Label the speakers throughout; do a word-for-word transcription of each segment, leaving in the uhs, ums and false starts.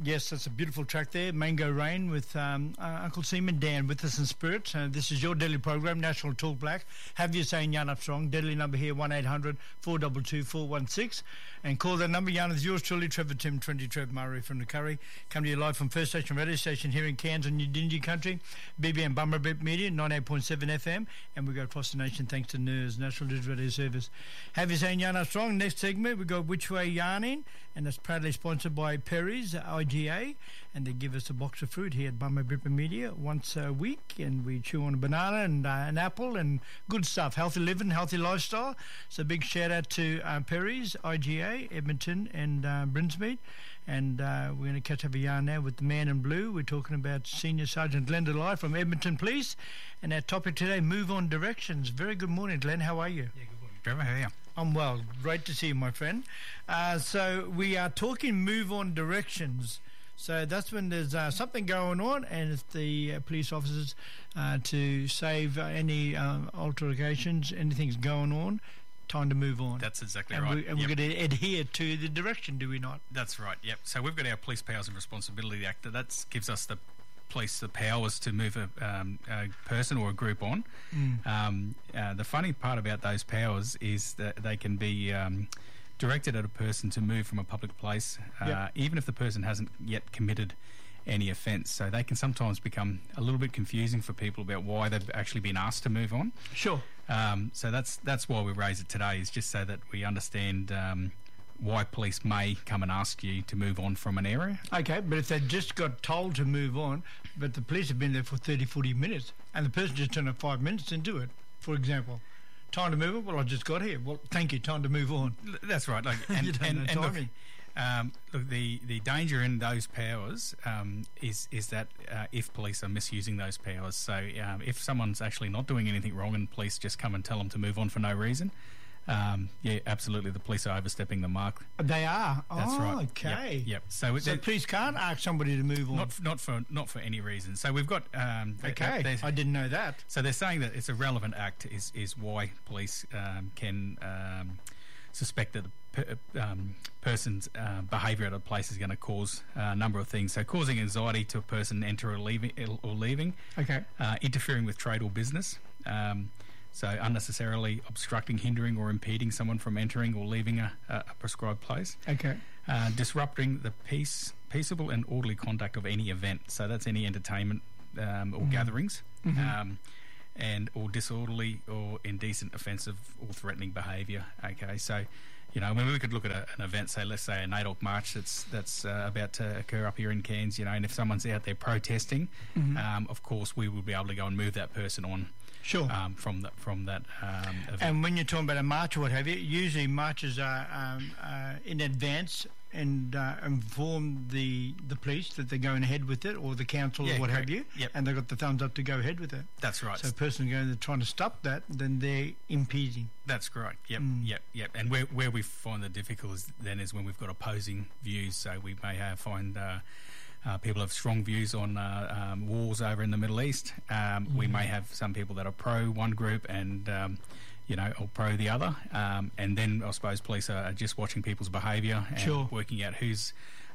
Speaker 1: Yes, that's a beautiful track there. Mango Rain with um, uh, Uncle Seaman Dan with us in spirit. Uh, this is your daily program, National Talk Black. Have you saying Yarn Up Strong. Deadly number here, one eight hundred four two two four one six. And call that number. Yarn is yours truly, Trevor Tim, twenty Trev Murray from the Curry. Come to you live from First Station Radio Station here in Cairns on Yidinji Country. B B M Bummerbip Media, ninety-eight point seven F M. And we go across the nation thanks to N E R S, National Digital Radio Service. Have you saying Yarn Up Strong. Next segment, we got Which Way Yarning. And that's proudly sponsored by Perry's, I G A. And they give us a box of fruit here at Bummer Bripper Media once a week, and we chew on a banana and uh, an apple and good stuff, healthy living, healthy lifestyle. So big shout out to uh, Perry's, I G A, Edmonton and uh, Brinsmead. And uh, we're going to catch up a yarn now with the man in blue. We're talking about Senior Sergeant Glenn Delay from Edmonton Police, and our topic today, move on directions. Very good morning, Glenn. How are you?
Speaker 2: Yeah, good morning, Trevor. How are you?
Speaker 1: I'm well. Great to see you, my friend. Uh, so we are talking move on directions. So that's when there's uh, something going on, and it's the uh, police officers uh, to save uh, any um, altercations, anything's going on, time to move on.
Speaker 2: That's exactly
Speaker 1: and
Speaker 2: right.
Speaker 1: We, and yep. We're going to adhere to the direction, do we not?
Speaker 2: That's right, yep. So we've got our Police Powers and Responsibility Act. That gives us the police the powers to move a, um, a person or a group on. Mm. Um, uh, the funny part about those powers is that they can be um, directed at a person to move from a public place, uh, yep. even if the person hasn't yet committed any offence. So they can sometimes become a little bit confusing for people about why they've actually been asked to move on.
Speaker 1: Sure.
Speaker 2: Um, so that's that's why we raise it today, is just so that we understand um, why police may come and ask you to move on from an area.
Speaker 1: Okay, but if they just got told to move on, but the police have been there for thirty, forty minutes, and the person just turned up five minutes into it, for example, time to move on? Well, I just got here. Well, thank you, time to move on.
Speaker 2: That's right. Like, and,
Speaker 1: you don't
Speaker 2: and,
Speaker 1: know
Speaker 2: and
Speaker 1: timing.
Speaker 2: Look, um, look, the, the danger in those powers um, is is that uh, if police are misusing those powers, so um, if someone's actually not doing anything wrong and police just come and tell them to move on for no reason, Um, yeah, absolutely. The police are overstepping the mark.
Speaker 1: They are.
Speaker 2: That's
Speaker 1: oh,
Speaker 2: right.
Speaker 1: Okay.
Speaker 2: Yep. yep. So,
Speaker 1: so police can't ask somebody to move on.
Speaker 2: Not not for not for any reason. So we've got. Um,
Speaker 1: okay. They, I didn't know that.
Speaker 2: So they're saying that it's a relevant act is is why police um, can um, suspect that the per, um, person's uh, behaviour at a place is going to cause a number of things. So causing anxiety to a person enter or leaving or leaving.
Speaker 1: Okay.
Speaker 2: Uh, interfering with trade or business. Um, So unnecessarily obstructing, hindering or impeding someone from entering or leaving a, a prescribed place.
Speaker 1: Okay.
Speaker 2: Uh, disrupting the peace, peaceable and orderly conduct of any event. So that's any entertainment um, or mm-hmm. gatherings.
Speaker 1: Mm-hmm.
Speaker 2: Um, and or disorderly or indecent, offensive or threatening behaviour. Okay, so, you know, I mean, we could look at a, an event, say, let's say a NAIDOC march that's that's uh, about to occur up here in Cairns, you know, and if someone's out there protesting, mm-hmm. um, of course we would be able to go and move that person on.
Speaker 1: Sure.
Speaker 2: Um, from that from that um, event.
Speaker 1: And when you're talking about a march or what have you, usually marches are um, uh, in advance and uh, inform the the police that they're going ahead with it, or the council
Speaker 2: yeah,
Speaker 1: or what
Speaker 2: correct.
Speaker 1: have you,
Speaker 2: yep.
Speaker 1: and they've got the thumbs up to go ahead with it.
Speaker 2: That's right.
Speaker 1: So a person going there trying to stop that, then they're impeding.
Speaker 2: That's correct. Yep,
Speaker 1: mm.
Speaker 2: yep, yep. And where where we find the difficulties then is when we've got opposing views. So we may have find uh, uh, people have strong views on uh, um, wars over in the Middle East. Um, mm. We may have some people that are pro one group and um, you know, or pro the other. Um, and then I suppose police are just watching people's behaviour and
Speaker 1: sure.
Speaker 2: working out who's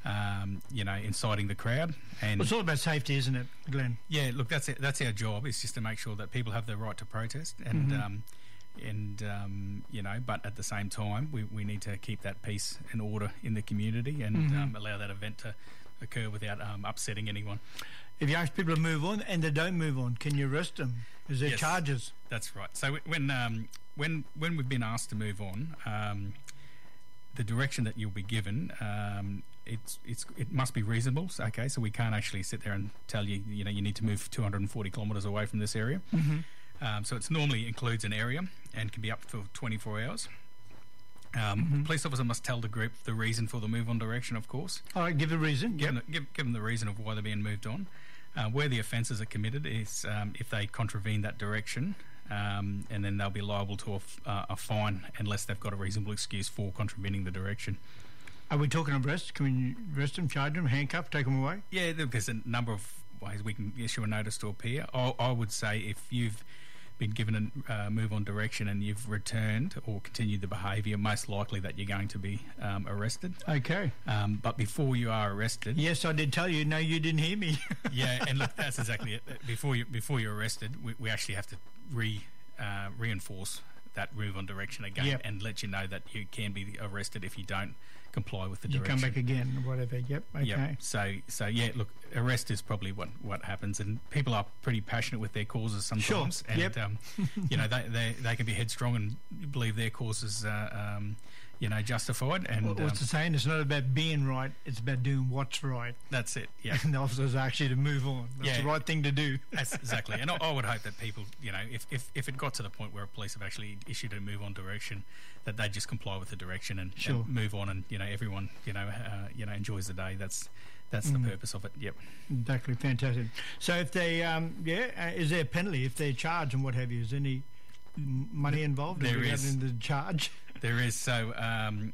Speaker 2: um, you know, inciting the crowd. And
Speaker 1: well, it's all about safety, isn't it, Glenn?
Speaker 2: Yeah. Look, that's it. That's our job. Is just to make sure that people have the right to protest and. Mm-hmm. Um, And, um, you know, but at the same time, we, we need to keep that peace and order in the community and mm-hmm. um, allow that event to occur without um, upsetting anyone.
Speaker 1: If you ask people to move on and they don't move on, can you arrest them? Is there
Speaker 2: yes,
Speaker 1: charges?
Speaker 2: That's right. So when um, when when we've been asked to move on, um, the direction that you'll be given, um, it's it's it must be reasonable. So, okay, so we can't actually sit there and tell you, you know, you need to move two hundred forty kilometres away from this area.
Speaker 1: Mm-hmm.
Speaker 2: Um, so it normally includes an area and can be up for twenty-four hours. Um, mm-hmm. Police officer must tell the group the reason for the move on direction, of course.
Speaker 1: All right, give a reason.
Speaker 2: Give,
Speaker 1: yep.
Speaker 2: them, give, give them the reason of why they're being moved on. Uh, where the offences are committed is um, if they contravene that direction, um, and then they'll be liable to a, f- uh, a fine unless they've got a reasonable excuse for contravening the direction.
Speaker 1: Are we talking arrest? Can we arrest them, charge them, handcuff, take them away?
Speaker 2: Yeah, there's a number of ways we can issue a notice to appear. I, I would say if you've been given a uh, move on direction and you've returned or continued the behaviour, most likely that you're going to be um, arrested.
Speaker 1: Okay.
Speaker 2: Um, but before you are arrested,
Speaker 1: yes, I did tell you. No, you didn't hear me.
Speaker 2: yeah, and look, that's exactly it. Before you before you're arrested, we, we actually have to re uh, reinforce that move on direction again,
Speaker 1: Yep.
Speaker 2: and let you know that you can be arrested if you don't comply with the
Speaker 1: You
Speaker 2: direction.
Speaker 1: come back again, or whatever. Yep. Okay.
Speaker 2: Yep. So, so yeah, look, arrest is probably what, what happens, and people are pretty passionate with their causes sometimes.
Speaker 1: Sure.
Speaker 2: And
Speaker 1: Yep.
Speaker 2: um, you know, they, they they can be headstrong and believe their cause is uh, um, you know, justified. And
Speaker 1: Well, what's
Speaker 2: um,
Speaker 1: the saying? It's not about being right; it's about doing what's right.
Speaker 2: that's it. Yeah.
Speaker 1: And the officers are actually to move on. That's
Speaker 2: Yeah.
Speaker 1: the right thing to do.
Speaker 2: That's exactly, and I, I would hope that people, you know, if, if, if it got to the point where police have actually issued a move on direction, that they just comply with the direction and,
Speaker 1: Sure.
Speaker 2: and move on, and you know, everyone, you know, uh, you know, enjoys the day. That's that's the
Speaker 1: Mm.
Speaker 2: purpose of it. Yep.
Speaker 1: Exactly, fantastic. So, if they, um, yeah, uh, is there a penalty if they're charged and what have you? Is there any m- money involved
Speaker 2: There
Speaker 1: in
Speaker 2: is.
Speaker 1: the charge?
Speaker 2: There is so um,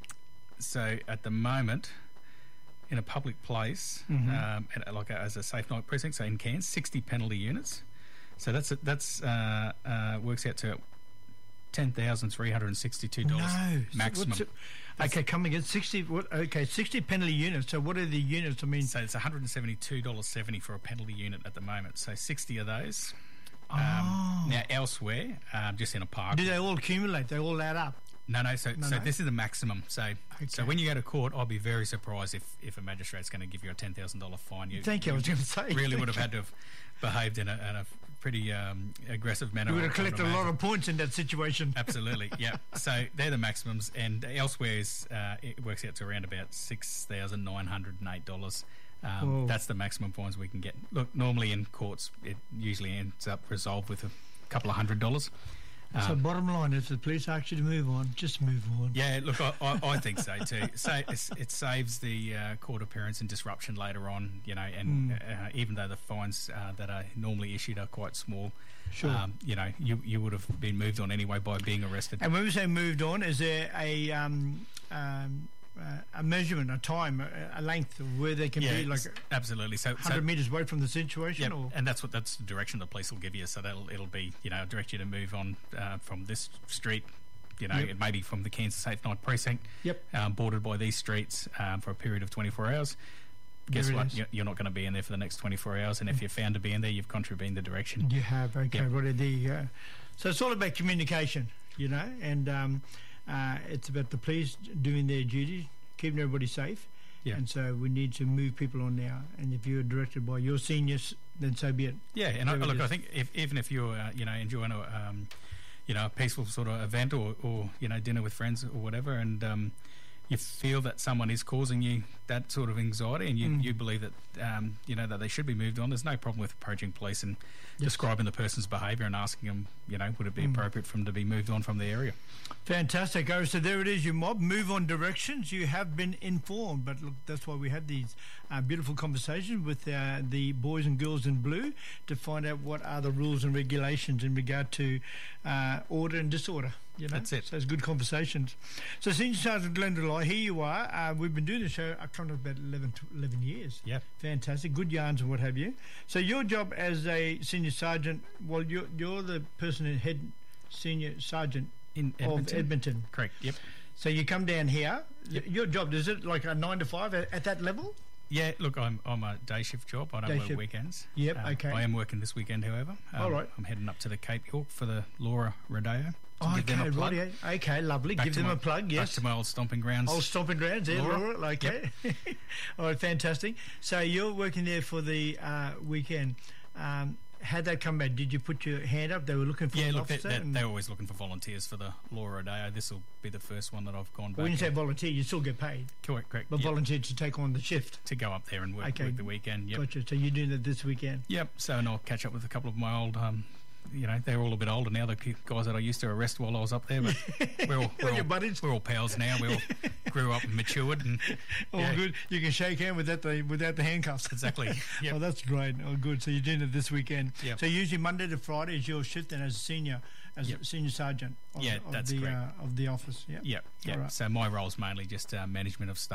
Speaker 2: so at the moment in a public place,
Speaker 1: Mhm.
Speaker 2: um, and like a, as a safe night precinct, so in Cairns, sixty penalty units. So that's that's uh, uh, works out to ten thousand three hundred and sixty-two dollars
Speaker 1: No,
Speaker 2: maximum.
Speaker 1: What's it- okay, coming at sixty. What? Okay, sixty penalty units. So, what are the units? I mean,
Speaker 2: So it's one hundred and seventy-two dollars seventy for a penalty unit at the moment. So sixty of those. Um,
Speaker 1: Oh.
Speaker 2: Now elsewhere, um, just in a park.
Speaker 1: do they all accumulate? They all add up.
Speaker 2: No, no. So,
Speaker 1: No,
Speaker 2: so
Speaker 1: no.
Speaker 2: this is the maximum. So, so
Speaker 1: Okay.
Speaker 2: when you go to court, I'll be very surprised if, if a magistrate's going to give you a ten thousand dollar fine. You,
Speaker 1: Thank you. I was going to say.
Speaker 2: really would have had to have behaved in a, in a pretty um, aggressive manner.
Speaker 1: We would
Speaker 2: I
Speaker 1: have
Speaker 2: would
Speaker 1: collected a lot
Speaker 2: imagine.
Speaker 1: of points in that situation.
Speaker 2: Absolutely, yeah. So they're the maximums, and elsewhere is, uh, it works out to around about six thousand nine hundred and eight dollars. Um,
Speaker 1: Whoa.
Speaker 2: that's the maximum fines we can get. Look, normally in courts, it usually ends up resolved with a couple of hundred dollars.
Speaker 1: So,
Speaker 2: Um,
Speaker 1: bottom line is, the police ask you to move on. Just move on.
Speaker 2: yeah, look, I, I, I think so too. So it's, it saves the uh, court appearance and disruption later on, you know, and
Speaker 1: Mm.
Speaker 2: uh, even though the fines uh, that are normally issued are quite small,
Speaker 1: Sure.
Speaker 2: um, you know, you you would have been moved on anyway by being arrested.
Speaker 1: And when we say moved on, is there a um, um, uh, a measurement, a time, a, a length of where they can
Speaker 2: yeah,
Speaker 1: be, like
Speaker 2: s- absolutely. So,
Speaker 1: one hundred
Speaker 2: so
Speaker 1: metres away from the situation?
Speaker 2: yeah,
Speaker 1: Or?
Speaker 2: and that's what that's the direction the police will give you. So that'll it'll be, you know, direct you to move on uh, from this street. You know,
Speaker 1: Yep.
Speaker 2: it may be from the Kansas Safe Night Precinct,
Speaker 1: Yep.
Speaker 2: um, bordered by these streets um, for a period of twenty-four hours. Guess
Speaker 1: There it
Speaker 2: what?
Speaker 1: is.
Speaker 2: You're, you're not going to be in there for the next twenty-four hours, and if you're found to be in there, you've contravened the direction.
Speaker 1: You have, okay,
Speaker 2: Yep.
Speaker 1: right there you go. So it's all about communication, you know, and um, uh, it's about the police doing their duty, keeping everybody safe.
Speaker 2: Yeah.
Speaker 1: And so we need to move people on now. And if you're directed by your seniors, then so be it.
Speaker 2: Yeah, and I,
Speaker 1: There it
Speaker 2: look,
Speaker 1: is.
Speaker 2: I think if, even if you're, uh, you know, enjoying a, um, you know, a peaceful sort of event or, or you know, dinner with friends or whatever, and um, you feel that someone is causing you that sort of anxiety, and you,
Speaker 1: Mm.
Speaker 2: you believe that, um, you know, that they should be moved on, there's no problem with approaching police and
Speaker 1: Yes.
Speaker 2: describing the person's behaviour and asking them, you know, would it be
Speaker 1: Mm.
Speaker 2: appropriate for them to be moved on from the area?
Speaker 1: Fantastic. Oh, so there it is, your mob. Move on directions. You have been informed. But look, that's why we had these uh, beautiful conversations with uh, the boys and girls in blue to find out what are the rules and regulations in regard to uh, order and disorder. You know?
Speaker 2: That's it.
Speaker 1: So it's good conversations. So Senior Sergeant Glenn Delay, here you are. Uh, we've been doing the show uh, coming up about eleven, to eleven years.
Speaker 2: Yeah.
Speaker 1: Fantastic. Good yarns and what have you. So your job as a Senior Sergeant, well, you're, you're the person in head Senior Sergeant
Speaker 2: In
Speaker 1: of
Speaker 2: Edmonton?
Speaker 1: Edmonton.
Speaker 2: Correct, yep.
Speaker 1: So you come down here.
Speaker 2: Yep.
Speaker 1: Your job, is it like a nine to five at, at that level?
Speaker 2: Yeah, look, I'm I'm a day shift job. I don't
Speaker 1: Day
Speaker 2: work
Speaker 1: shift.
Speaker 2: weekends.
Speaker 1: Yep,
Speaker 2: Um,
Speaker 1: okay.
Speaker 2: I am working this weekend, however. Um,
Speaker 1: All right.
Speaker 2: I'm heading up to the Cape York for the Laura Rodeo. to
Speaker 1: Oh,
Speaker 2: give them
Speaker 1: okay,
Speaker 2: a plug.
Speaker 1: right. Okay, lovely.
Speaker 2: Back
Speaker 1: Give
Speaker 2: to
Speaker 1: them
Speaker 2: my-
Speaker 1: a plug, yes.
Speaker 2: Back to my old stomping grounds.
Speaker 1: Old stomping grounds, yeah,
Speaker 2: Laura.
Speaker 1: Laura. Okay. All right, fantastic. So you're working there for the uh, weekend. Um, how'd that come about? Did you put your hand up? They were looking for
Speaker 2: yeah,
Speaker 1: an
Speaker 2: look, they,
Speaker 1: officer?
Speaker 2: they,
Speaker 1: and
Speaker 2: they're always looking for volunteers for the Laura Rodeo. This will be the first one that I've gone back.
Speaker 1: when you say
Speaker 2: and-
Speaker 1: volunteer, you still get paid,
Speaker 2: correct, correct.
Speaker 1: but
Speaker 2: yep,
Speaker 1: volunteer to take on the shift.
Speaker 2: to go up there and work,
Speaker 1: Okay.
Speaker 2: work the weekend. Yep.
Speaker 1: Gotcha. So you're doing it this weekend.
Speaker 2: Yep. So, and I'll catch up with a couple of my old, um, you know, they're all a bit older now. The guys that I used to arrest while I was up there, but we're all, we're
Speaker 1: Your
Speaker 2: all,
Speaker 1: buddies?
Speaker 2: we're all pals now. We all grew up and matured, and
Speaker 1: Oh,
Speaker 2: yeah,
Speaker 1: good. You can shake hand without the without the handcuffs.
Speaker 2: exactly. Yep.
Speaker 1: Oh, that's great. Oh, good. So you're doing it this weekend.
Speaker 2: Yep.
Speaker 1: So usually Monday to Friday is your shift, then as a senior, as
Speaker 2: Yep.
Speaker 1: a senior sergeant. Of,
Speaker 2: Yeah,
Speaker 1: of
Speaker 2: that's
Speaker 1: the
Speaker 2: correct.
Speaker 1: uh, of the office. Yeah.
Speaker 2: Yeah, yeah.
Speaker 1: All right.
Speaker 2: So my role is mainly just uh, management of staff,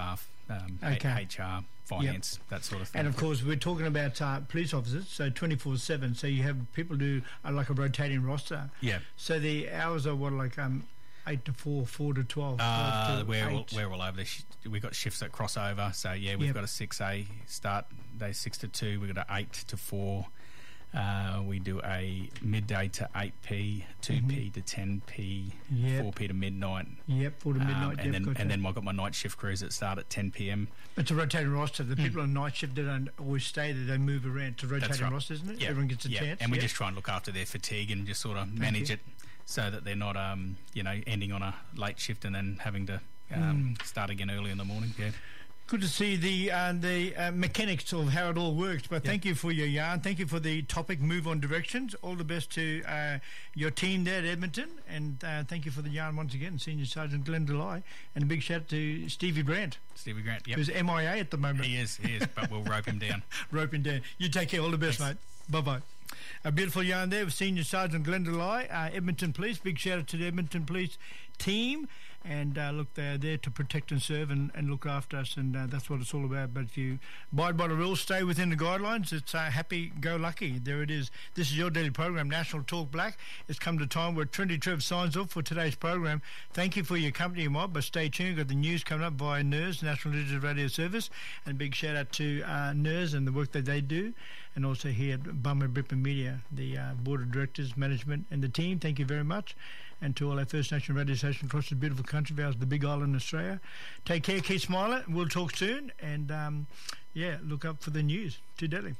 Speaker 2: um,
Speaker 1: Okay.
Speaker 2: H R, finance, that sort of thing.
Speaker 1: And of course, we're talking about uh, police officers, so twenty-four seven. So you have people do uh, like a rotating roster.
Speaker 2: Yeah.
Speaker 1: So the hours are what, like um, eight to four, four to twelve.
Speaker 2: Uh,
Speaker 1: twelve to
Speaker 2: we're, all,
Speaker 1: eight.
Speaker 2: we're all over this. Sh- we've got shifts that cross over. So, yeah, we've
Speaker 1: Yep.
Speaker 2: got a six A start, day six to two. We've got an eight to four. Uh, we do a midday to eight p, two p
Speaker 1: Mhm.
Speaker 2: to ten p,
Speaker 1: Yep.
Speaker 2: four p to midnight.
Speaker 1: Yep, four to midnight.
Speaker 2: Um,
Speaker 1: yep,
Speaker 2: and then
Speaker 1: gotcha.
Speaker 2: and then I've got my night shift crews that start at ten p m.
Speaker 1: It's a rotating roster. The people on night shift, they don't always stay there. They move around. It's a rotating
Speaker 2: right.
Speaker 1: roster, isn't it?
Speaker 2: Yeah.
Speaker 1: Everyone gets a
Speaker 2: yeah.
Speaker 1: chance.
Speaker 2: And we
Speaker 1: yeah.
Speaker 2: just try and look after their fatigue and just sort of manage
Speaker 1: you.
Speaker 2: it so that they're not, um, you know, ending on a late shift and then having to um,
Speaker 1: Mm.
Speaker 2: start again early in the morning. Yeah.
Speaker 1: Good to see the uh, the uh, mechanics of how it all works. But
Speaker 2: Yeah.
Speaker 1: thank you for your yarn. Thank you for the topic, Move On Directions. All the best to uh, your team there at Edmonton. And uh, thank you for the yarn once again, Senior Sergeant Glenn Delay. And a big shout out to Stevie Brandt,
Speaker 2: Stevie Grant. Yep.
Speaker 1: who's M I A at the moment.
Speaker 2: He is, he is, but we'll rope him down.
Speaker 1: Roping down. You take care. All the best,
Speaker 2: Thanks.
Speaker 1: mate. Bye-bye. A beautiful yarn there with Senior Sergeant Glenn Delay, uh, Edmonton Police. Big shout out to the Edmonton Police team. And uh, look, they're there to protect and serve and, and look after us, and uh, that's what it's all about. But if you abide by the rules, stay within the guidelines, it's uh, happy-go-lucky. There it is. This is your daily program, National Talk Black. It's come to time where Trinity Trev signs off for today's program. Thank you for your company, Mob, but stay tuned. Got the news coming up via N I R S, National Digital Radio Service, and a big shout-out to uh, N I R S and the work that they do, and also here at Bummer Brippen Media, the uh, Board of Directors, Management, and the team. Thank you very much. And to all our First Nation radio stations across the beautiful country of ours, the big island, Australia. Take care, keep smiling. We'll talk soon. And, um, yeah, look up for the news. To Delhi.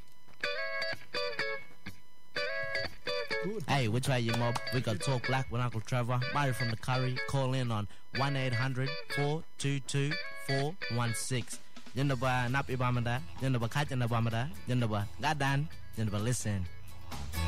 Speaker 1: Good.
Speaker 3: Hey, which way you mob? We got Talk Black with Uncle Trevor. Murray from the Curry. Call in on one eight hundred, four two two, four one six. Jindaba nap ibamada. Jindaba kach and abamada. Jindaba gadan. Jindaba listen.